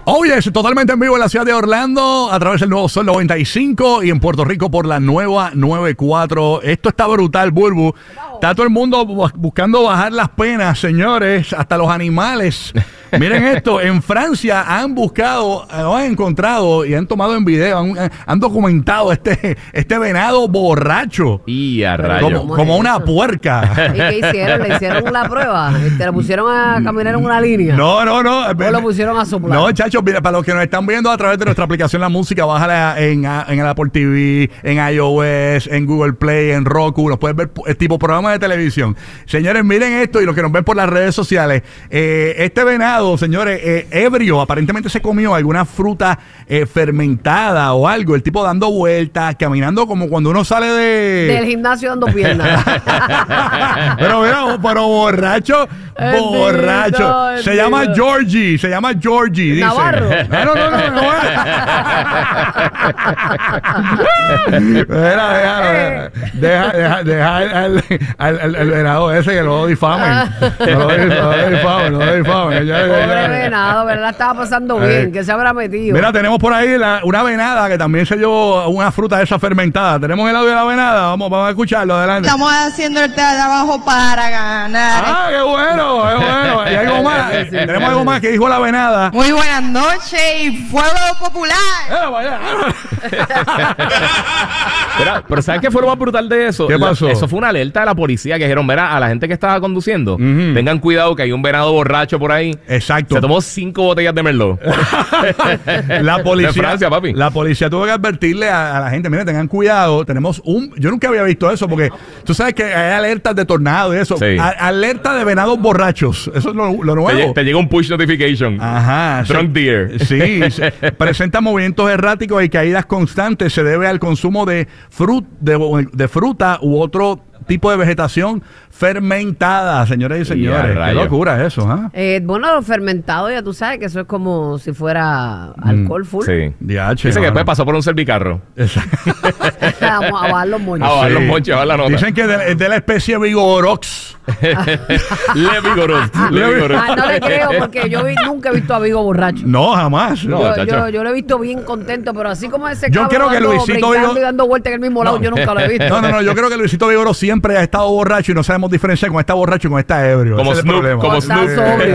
Oye, es totalmente en vivo en la ciudad de Orlando a través del nuevo Sol 95 y en Puerto Rico por la nueva 94. Esto está brutal, Bulbu. Está todo el mundo buscando bajar las penas, señores, hasta los animales. Miren esto, en Francia han buscado, lo han encontrado y han tomado en video, han documentado este venado borracho. Y a rayos. Como una puerca. ¿Y qué hicieron? ¿Le hicieron la prueba? ¿Te lo pusieron a caminar en una línea? No. ¿O lo pusieron a soplar? No, chachos, mira, para los que nos están viendo a través de nuestra aplicación La Música, bájala en el Apple TV, en iOS, en Google Play, en Roku, nos pueden ver tipo programa de televisión. Señores, miren esto y los que nos ven por las redes sociales. Este venado, señores, ebrio, aparentemente se comió alguna fruta fermentada o algo. El tipo dando vueltas, caminando como cuando uno sale del gimnasio dando piernas. pero borracho. Se llama Georgie. Dice. Navarro. No. Deja al venado ese que no lo difamen. No lo difamen. Pobre venado, ¿verdad? Estaba pasando bien. ¿Qué se habrá metido? Mira, tenemos por ahí una venada que también se llevó una fruta esa fermentada. Tenemos el audio de la venada. Vamos a escucharlo. Adelante. Estamos haciendo el trabajo para ganar. ¡Ah, qué bueno! ¿Y algo más? Tenemos algo más que dijo la venada. Muy buenas noches y fuego popular. Pero ¿sabes qué fue lo más brutal de eso? ¿Qué pasó? Eso fue una alerta de la policía que dijeron, verá, a la gente que estaba conduciendo, tengan cuidado que hay un venado borracho por ahí. Exacto. Se tomó 5 botellas de Merlot. La policía, de Francia, papi. La policía tuvo que advertirle a la gente, miren, tengan cuidado, yo nunca había visto eso, porque tú sabes que hay alertas de tornado y eso. Sí. Alerta de venados borrachos. Eso es lo nuevo. Te llega un push notification. Ajá. Drunk deer. Sí. Presenta movimientos erráticos y caídas constantes. Se debe al consumo de fruta u otro tipo de vegetación fermentada, señores y señores. Qué locura eso, ¿eh? Bueno, lo fermentado ya tú sabes que eso es como si fuera alcohol full. Sí. DH, dice que después pasó por un servicarro. Vamos a bajar los moños. A bajar los moños, a bajar la nota. Dicen que es de la especie Vigorox. Vigorox. No le creo porque yo nunca he visto a Vigo borracho. No, jamás. Yo lo he visto bien contento, pero así como ese yo creo que Luisito Vigoro y dando vueltas en el mismo lado, yo nunca lo he visto. No, yo creo que Luisito Vigoro siempre ha estado borracho y no sabemos diferenciar con está borracho y con está ebrio. Como Snoop. Como Snoop.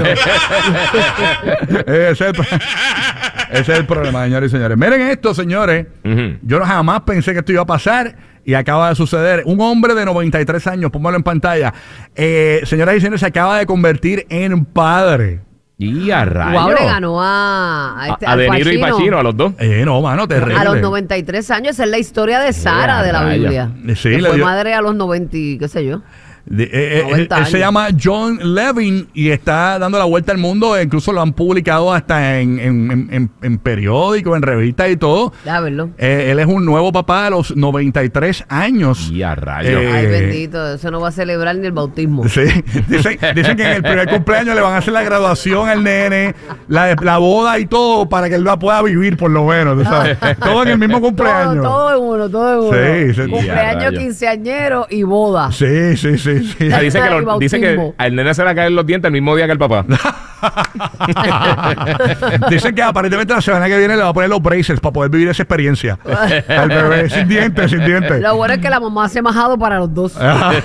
Ese es el problema, señores y señores. Miren esto, señores. Yo jamás pensé que esto iba a pasar y acaba de suceder. Un hombre de 93 años, póngalo en pantalla. Señoras y señores, se acaba de convertir en padre. Y a rayos. Wow, le ganó a De Niro y Pacino, a los dos. No, mano, terrible. A los 93 años, esa es la historia de Sara de la Biblia. Sí, que fue madre a los 90 y qué sé yo. Él se llama John Levin y está dando la vuelta al mundo. Incluso lo han publicado hasta en periódicos, en revistas y todo. Ya verlo. Él es un nuevo papá a los 93 años. Y a rayos. Ay, bendito. Eso no va a celebrar ni el bautismo. Sí. Dicen que en el primer cumpleaños le van a hacer la graduación al nene, la boda y todo para que él la pueda vivir por lo menos. ¿Sabes? Todo en el mismo cumpleaños. Todo en uno. Sí. Cumpleaños, quinceañero y boda. Sí. Dice que al nene se le caen los dientes el mismo día que el papá. Dicen que aparentemente la semana que viene le va a poner los braces para poder vivir esa experiencia. Al bebé sin dientes. Lo bueno es que la mamá se ha majado para los dos.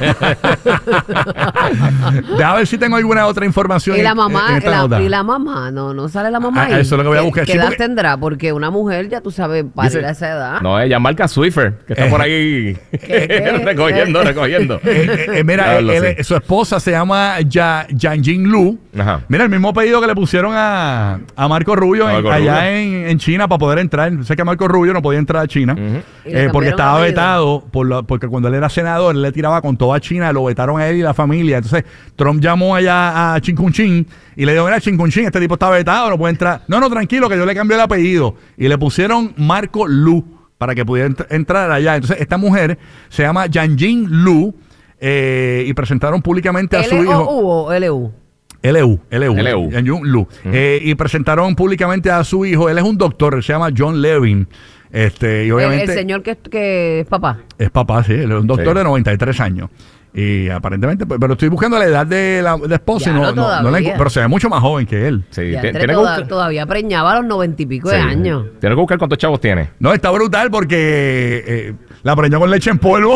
Deja ver si tengo alguna otra información. Y la mamá, no sale la mamá ahí. Eso es lo que voy a buscar. ¿Qué edad tendrá? Porque una mujer, ya tú sabes, parir a esa edad. No, ella marca Swiffer, que está por ahí recogiendo. Mira, su esposa se llama Yanjin Lu. Ajá. Mira, el mismo apellido que le pusieron a Marco Rubio allá en China para poder entrar. Sé que Marco Rubio no podía entrar a China porque estaba vetado porque cuando él era senador él le tiraba con toda China, lo vetaron a él y la familia. Entonces Trump llamó allá a Chin Kun Chin y le dijo, mira, Chin Kun Chin, este tipo está vetado, no puede entrar. No, tranquilo, que yo le cambié el apellido. Y le pusieron Marco Lu para que pudiera entrar allá. Entonces esta mujer se llama Yanjin Lu y presentaron públicamente a su hijo. ¿L-O-U o L-U? L-U. Lu. Y presentaron públicamente a su hijo. Él es un doctor, él se llama John Levin. Y obviamente, el señor que es papá. Es papá, sí. Él es un doctor de 93 años. Y aparentemente, pero estoy buscando la edad de la esposa y no la pero se ve mucho más joven que él. Sí, todavía preñaba a los 90 y pico de años. Tiene que buscar cuántos chavos tiene. No, está brutal porque la preñó con leche en polvo.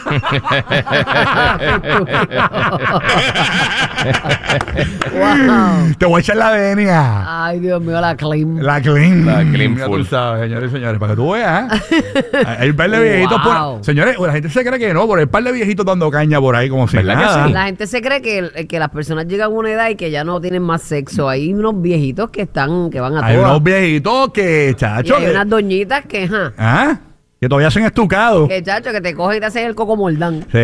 Wow. Te voy a echar la venia. Ay, Dios mío, la clean. La clean. La clean Ya full. tú sabes, señores y señores, para que tú veas. Hay un par de viejitos por... Señores, la gente se cree que no, pero hay un par de viejitos dando caña por ahí como si ¿verdad nada. que sí? La gente se cree que las personas llegan a una edad y que ya no tienen más sexo. Hay unos viejitos que van a Hay todas. unos viejitos que, Y chacho, hay unas doñitas que, que todavía hacen estucado. que chacho, que te cogen y te hacen el coco moldán. Sí,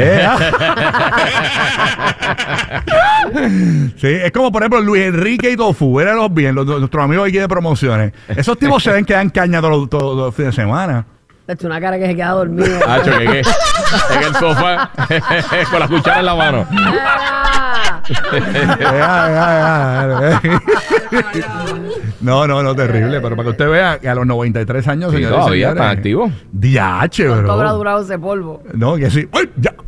sí, es como por ejemplo Luis Enrique y Tofu, eran nuestros amigos aquí de promociones. Esos tipos se ven que dan caña todos los fines de semana. Le echa una cara que se queda dormido. Hacho, ¿qué? En el sofá con la cuchara en la mano. No, terrible. Pero para que usted vea que a los 93 años, Sí, señores, todavía señores, están activos. Diache, ¿Cuánto habrá bro. durado ese polvo? No, que sí. ¡Ay, ya!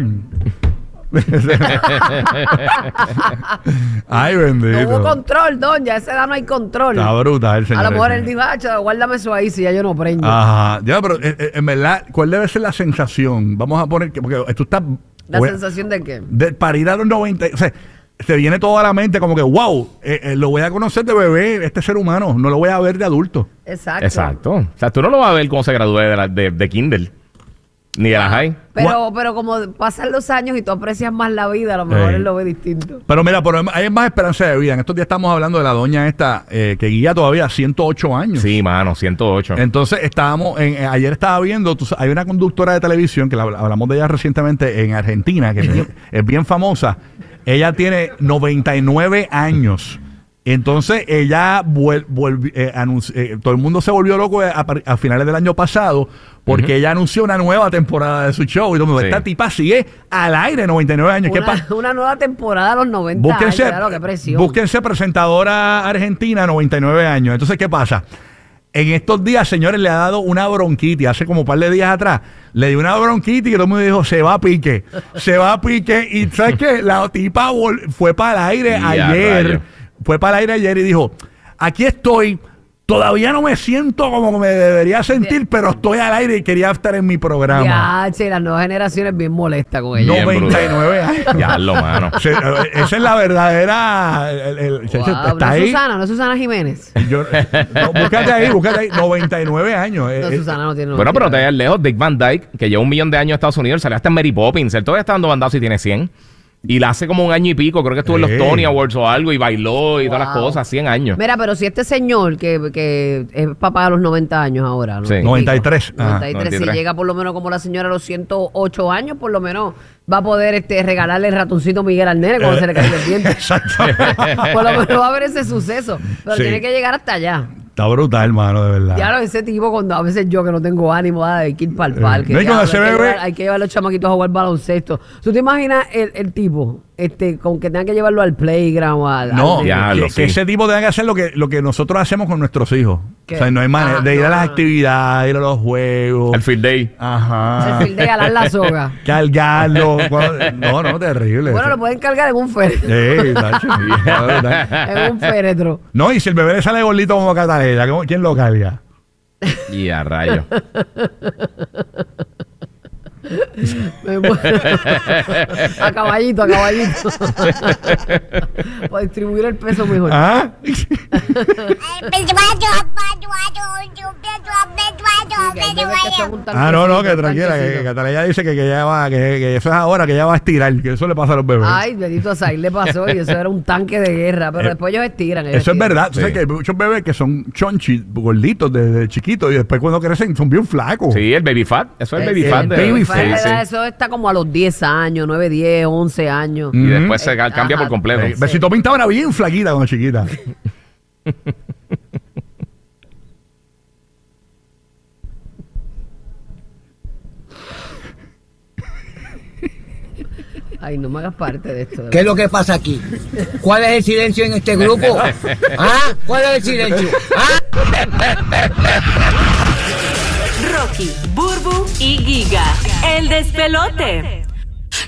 Ay, bendito. No hubo control, don. Ya a esa edad no hay control. Está brutal, señor. A lo mejor él dijo, guárdame eso ahí si ya yo no preño. Ajá. Ya, pero en verdad, ¿cuál debe ser la sensación? Vamos a poner que, porque tú estás... ¿La sensación de qué? Para ir a los 90, o sea, te viene todo a la mente como que, wow, lo voy a conocer de bebé, este ser humano, no lo voy a ver de adulto. Exacto. O sea, tú no lo vas a ver cómo se gradúe de Kindle. Ni de la high. Pero como pasan los años y tú aprecias más la vida, a lo mejor él lo ve distinto. Pero mira, hay más esperanza de vida. En estos días estamos hablando de la doña esta que guía todavía 108 años. Sí, mano, 108. Entonces ayer estaba viendo, hay una conductora de televisión que hablamos de ella recientemente en Argentina, que es bien famosa. Ella tiene 99 años. Entonces ella todo el mundo se volvió loco a finales del año pasado porque ella anunció una nueva temporada de su show y todo el mundo, esta tipa sigue al aire 99 años. Una nueva temporada a los 90 años, claro, qué presión. Búsquense presentadora argentina 99 años. Entonces, ¿qué pasa? En estos días, señores, le ha dado una bronquitis. Hace como un par de días atrás, le dio una bronquitis y todo el mundo dijo, se va a pique. Y ¿sabes qué? La tipa fue para el aire ayer. Fue para el aire ayer y dijo, aquí estoy, todavía no me siento como me debería sentir, pero estoy al aire y quería estar en mi programa. Ya, che, las nuevas generaciones bien molestas con ella. 99 años. Ya lo, mano. Esa es la verdadera... Está ahí. No es Susana Jiménez. Búscate ahí, 99 años. No, Susana no tiene... Bueno, pero te vayas lejos, Dick Van Dyke, que lleva 1 millón de años en Estados Unidos, salió hasta en Mary Poppins. Él todavía está dando bandazos y tiene 100. Y la hace como 1 año y pico, creo que estuvo en los Tony Awards o algo y bailó y todas las cosas, 100 años. Mira, pero si este señor que es papá a los 90 años ahora, ¿no? Sí. 93. 93, si llega por lo menos como la señora a los 108 años, por lo menos va a poder regalarle el ratoncito Miguel al nene cuando se le caiga el diente. Exacto. Por lo menos va a haber ese suceso, pero tiene que llegar hasta allá. Está brutal, hermano, de verdad. Ya ese tipo, cuando a veces yo que no tengo ánimo, hay que ir para el parque. No, hay que llevar a los chamaquitos a jugar baloncesto. ¿Tú te imaginas el tipo con que tenga que llevarlo al playground? Que ese tipo tenga que hacer lo que nosotros hacemos con nuestros hijos. ¿Qué? O sea, no hay manera de ir a las actividades, ir a los juegos. El field day. Ajá. El field day, alar la soga. Cargarlo. No, terrible. Bueno, lo pueden cargar en un féretro. En un féretro. No, y si el bebé le sale gordito como Catalina, ¿quién lo carga? Y a rayo. A caballito. Para distribuir el peso mejor. ¿Ah? No, que tranquila, que Catalina dice que ya va, que eso es ahora, que ya va a estirar, que eso le pasa a los bebés. Ay, bendito, a Zahir le pasó y eso era un tanque de guerra, pero después ellos estiran. Eso es verdad, tú sabes que hay muchos bebés que son chonchi, gorditos desde chiquitos y después cuando crecen son bien flacos. Sí, el baby fat, eso es el baby fat. Baby fat. Eso está como a los 10 años, 9, 10, 11 años. Y después se cambia por completo. Besito Pinta era bien flaquita cuando chiquita. Ay, no me hagas parte de esto. ¿Qué es lo que pasa aquí? ¿Cuál es el silencio en este grupo? ¿Ah? ¿Cuál es el silencio? ¿Ah? Rocky, Burbu y Giga. El despelote.